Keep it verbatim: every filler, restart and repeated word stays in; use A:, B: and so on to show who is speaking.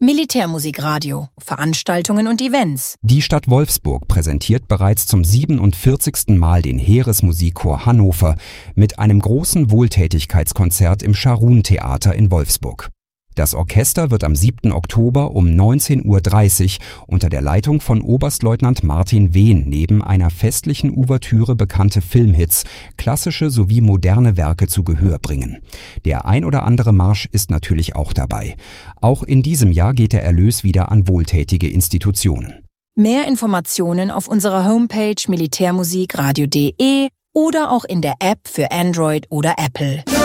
A: Militärmusikradio, Veranstaltungen und Events.
B: Die Stadt Wolfsburg präsentiert bereits zum siebenundvierzigsten Mal den Heeresmusikchor Hannover mit einem großen Wohltätigkeitskonzert im Scharun-Theater in Wolfsburg. Das Orchester wird am siebten Oktober um neunzehn Uhr dreißig unter der Leitung von Oberstleutnant Martin Wehn neben einer festlichen Ouvertüre bekannte Filmhits, klassische sowie moderne Werke zu Gehör bringen. Der ein oder andere Marsch ist natürlich auch dabei. Auch in diesem Jahr geht der Erlös wieder an wohltätige Institutionen.
A: Mehr Informationen auf unserer Homepage militärmusikradio punkt de oder auch in der App für Android oder Apple.